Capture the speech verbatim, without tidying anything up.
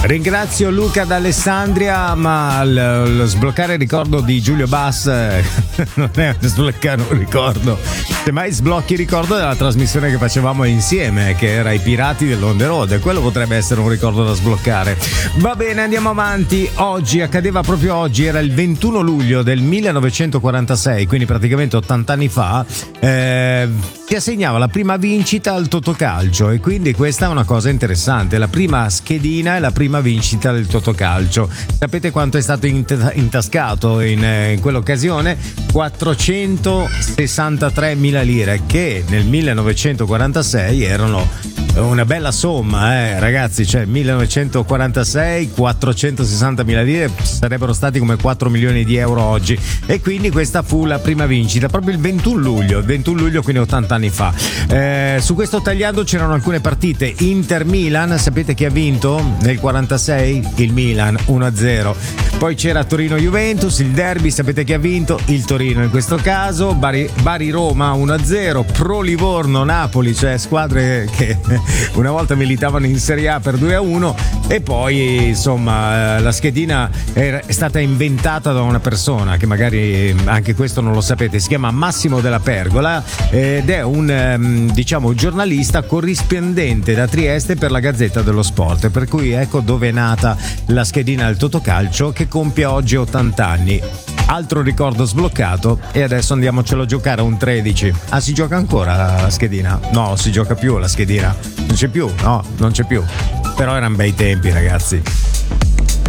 Ringrazio Luca d'Alessandria, ma l- lo sbloccare il ricordo di Giulio Bass eh, non è sbloccare un ricordo. Semmai sblocchi il ricordo della trasmissione che facevamo insieme, che era I Pirati dell'On the Road, e quello potrebbe essere un ricordo da sbloccare. Va bene, andiamo avanti. Oggi, accadeva proprio oggi, era il ventuno luglio del millenovecentoquarantasei, quindi praticamente ottanta anni fa, eh, si assegnava la prima vincita al Totocalcio, e quindi questa è una cosa interessante, la prima schedina e la prima vincita del Totocalcio. Sapete quanto è stato intascato in, in quell'occasione? quattrocentosessantatremila lire, che nel millenovecentoquarantasei erano una bella somma, eh, ragazzi. Cioè millenovecentoquarantasei, quattrocentosessantamila lire sarebbero stati come quattro milioni di euro oggi, e quindi questa fu la prima vincita proprio il ventuno luglio, ventuno luglio, quindi ottanta anni fa. Eh, su questo tagliando c'erano alcune partite. Inter-Milan, sapete chi ha vinto nel quarantasei? Il Milan, uno a zero. Poi c'era Torino-Juventus, il derby, sapete chi ha vinto? Il Torino in questo caso. Bari, Bari-Roma uno a zero, Pro-Livorno-Napoli, cioè squadre che una volta militavano in Serie A, per due a uno. E poi insomma la schedina è stata inventata da una persona che magari anche questo non lo sapete, si chiama Massimo Della Pergola, ed è un diciamo giornalista corrispondente da Trieste per la Gazzetta dello Sport, per cui ecco dove è nata la schedina del Totocalcio, che compie oggi ottanta anni. Altro ricordo sbloccato, e adesso andiamocelo a giocare a un tredici. Ah, si gioca ancora la schedina? No, si gioca più la schedina. Non c'è più, no, non c'è più. Però erano bei tempi, ragazzi.